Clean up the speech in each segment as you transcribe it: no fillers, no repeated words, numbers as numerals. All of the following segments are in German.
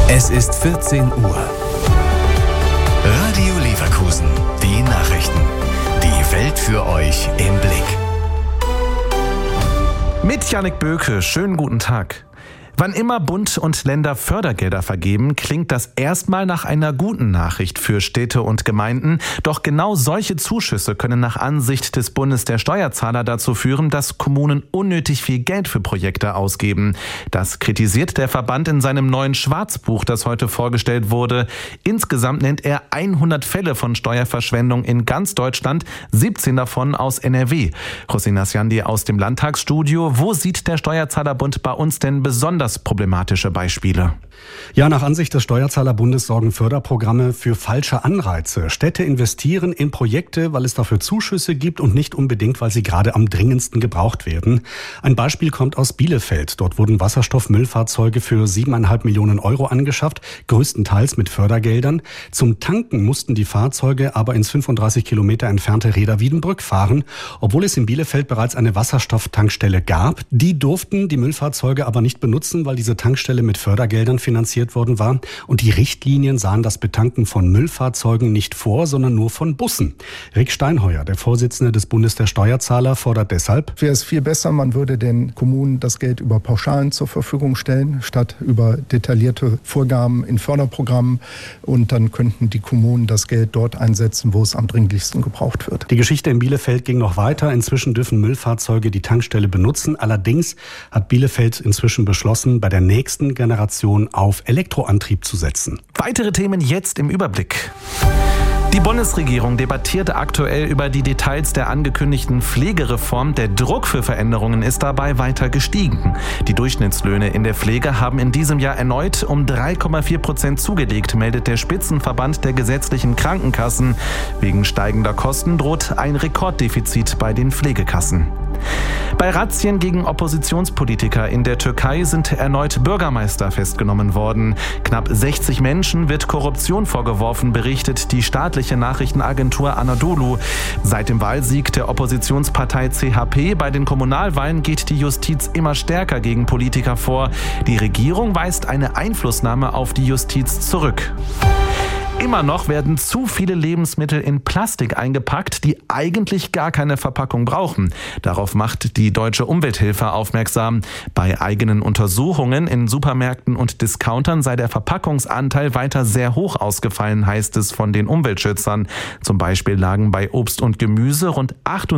Es ist 14 Uhr. Radio Leverkusen. Die Nachrichten. Die Welt für euch im Blick. Mit Jannik Böke, schönen guten Tag. Wann immer Bund und Länder Fördergelder vergeben, klingt das erstmal nach einer guten Nachricht für Städte und Gemeinden. Doch genau solche Zuschüsse können nach Ansicht des Bundes der Steuerzahler dazu führen, dass Kommunen unnötig viel Geld für Projekte ausgeben. Das kritisiert der Verband in seinem neuen Schwarzbuch, das heute vorgestellt wurde. Insgesamt nennt er 100 Fälle von Steuerverschwendung in ganz Deutschland, 17 davon aus NRW. Hüseyin Asyandi aus dem Landtagsstudio. Wo sieht der Steuerzahlerbund bei uns denn besonders problematische Beispiele? Ja, nach Ansicht des Steuerzahlerbundes sorgen Förderprogramme für falsche Anreize. Städte investieren in Projekte, weil es dafür Zuschüsse gibt und nicht unbedingt, weil sie gerade am dringendsten gebraucht werden. Ein Beispiel kommt aus Bielefeld. Dort wurden Wasserstoffmüllfahrzeuge für 7,5 Millionen Euro angeschafft, größtenteils mit Fördergeldern. Zum Tanken mussten die Fahrzeuge aber ins 35 Kilometer entfernte Reda-Wiedenbrück fahren, obwohl es in Bielefeld bereits eine Wasserstofftankstelle gab. Die durften die Müllfahrzeuge aber nicht benutzen, weil diese Tankstelle mit Fördergeldern finanziert worden war. Und die Richtlinien sahen das Betanken von Müllfahrzeugen nicht vor, sondern nur von Bussen. Rick Steinheuer, der Vorsitzende des Bundes der Steuerzahler, fordert deshalb: Wäre es viel besser, man würde den Kommunen das Geld über Pauschalen zur Verfügung stellen, statt über detaillierte Vorgaben in Förderprogrammen. Und dann könnten die Kommunen das Geld dort einsetzen, wo es am dringlichsten gebraucht wird. Die Geschichte in Bielefeld ging noch weiter. Inzwischen dürfen Müllfahrzeuge die Tankstelle benutzen. Allerdings hat Bielefeld inzwischen beschlossen, bei der nächsten Generation auf Elektroantrieb zu setzen. Weitere Themen jetzt im Überblick. Die Bundesregierung debattiert aktuell über die Details der angekündigten Pflegereform. Der Druck für Veränderungen ist dabei weiter gestiegen. Die Durchschnittslöhne in der Pflege haben in diesem Jahr erneut um 3,4% zugelegt, meldet der Spitzenverband der gesetzlichen Krankenkassen. Wegen steigender Kosten droht ein Rekorddefizit bei den Pflegekassen. Bei Razzien gegen Oppositionspolitiker in der Türkei sind erneut Bürgermeister festgenommen worden. Knapp 60 Menschen wird Korruption vorgeworfen, berichtet die staatliche Nachrichtenagentur Anadolu. Seit dem Wahlsieg der Oppositionspartei CHP bei den Kommunalwahlen geht die Justiz immer stärker gegen Politiker vor. Die Regierung weist eine Einflussnahme auf die Justiz zurück. Immer noch werden zu viele Lebensmittel in Plastik eingepackt, die eigentlich gar keine Verpackung brauchen. Darauf macht die Deutsche Umwelthilfe aufmerksam. Bei eigenen Untersuchungen in Supermärkten und Discountern sei der Verpackungsanteil weiter sehr hoch ausgefallen, heißt es von den Umweltschützern. Zum Beispiel lagen bei Obst und Gemüse rund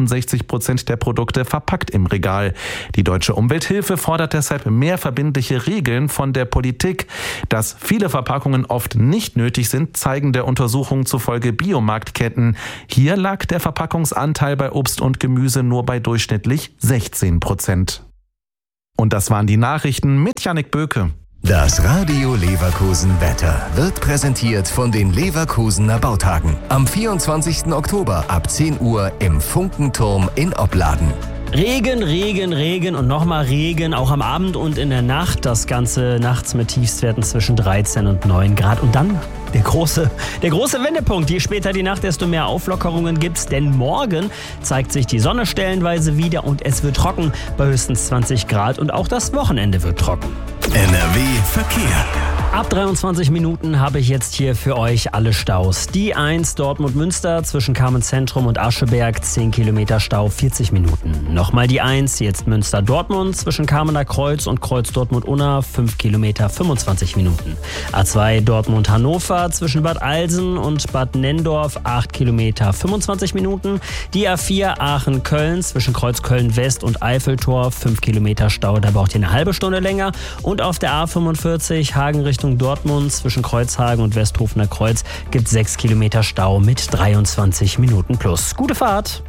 68% der Produkte verpackt im Regal. Die Deutsche Umwelthilfe fordert deshalb mehr verbindliche Regeln von der Politik. Dass viele Verpackungen oft nicht nötig sind, zeigen der Untersuchung zufolge Biomarktketten. Hier lag der Verpackungsanteil bei Obst und Gemüse nur bei durchschnittlich 16%. Und das waren die Nachrichten mit Jannik Böke. Das Radio Leverkusen Wetter wird präsentiert von den Leverkusener Bautagen. Am 24. Oktober ab 10 Uhr im Funkenturm in Opladen. Regen, Regen, Regen und nochmal Regen, auch am Abend und in der Nacht. Das Ganze nachts mit Tiefstwerten zwischen 13 und 9 Grad. Und dann der große Wendepunkt. Je später die Nacht, desto mehr Auflockerungen gibt's. Denn morgen zeigt sich die Sonne stellenweise wieder und es wird trocken bei höchstens 20 Grad. Und auch das Wochenende wird trocken. NRW Verkehr. Ab 23 Minuten habe ich jetzt hier für euch alle Staus. Die 1 Dortmund-Münster zwischen Kamenz-Zentrum und Ascheberg, 10 Kilometer Stau, 40 Minuten. Nochmal die 1, jetzt Münster-Dortmund zwischen Kamener Kreuz und Kreuz-Dortmund-Unna, 5 Kilometer, 25 Minuten. A2 Dortmund-Hannover zwischen Bad Alsen und Bad Nendorf, 8 Kilometer, 25 Minuten. Die A4 Aachen-Köln zwischen Kreuz-Köln-West und Eiffeltor, 5 Kilometer Stau, da braucht ihr eine halbe Stunde länger. Und auf der A45 Hagen Richtung Dortmund zwischen Kreuzhagen und Westhofener Kreuz gibt 6 Kilometer Stau mit 23 Minuten plus. Gute Fahrt!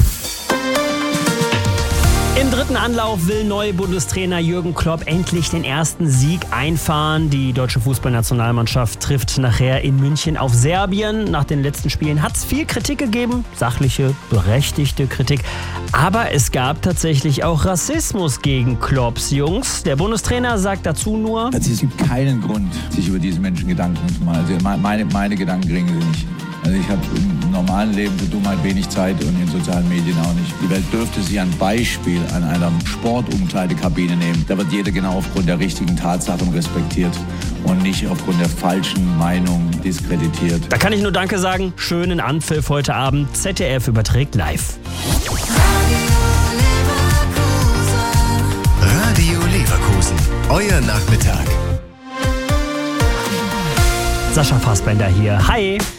Im dritten Anlauf will neue Bundestrainer Jürgen Klopp endlich den ersten Sieg einfahren. Die deutsche Fußballnationalmannschaft trifft nachher in München auf Serbien. Nach den letzten Spielen hat es viel Kritik gegeben, sachliche, berechtigte Kritik. Aber es gab tatsächlich auch Rassismus gegen Klopps Jungs. Der Bundestrainer sagt dazu nur: Es gibt keinen Grund, sich über diese Menschen Gedanken zu machen. Also meine Gedanken kriegen sie nicht. Also ich habe im normalen Leben für Dummheit wenig Zeit und in sozialen Medien auch nicht. Die Welt dürfte sich ein Beispiel an einer Sportumkleidekabine nehmen. Da wird jeder genau aufgrund der richtigen Tatsachen respektiert und nicht aufgrund der falschen Meinung diskreditiert. Da kann ich nur Danke sagen. Schönen Anpfiff heute Abend. ZDF überträgt live. Radio Leverkusen. Euer Nachmittag. Sascha Fassbender hier. Hi!